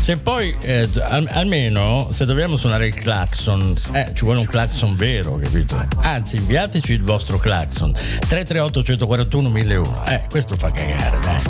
se poi almeno se dobbiamo suonare il clacson, ci vuole un clacson vero, capito? Anzi, inviateci il vostro clacson 338 141 1001. Questo fa cagare, dai.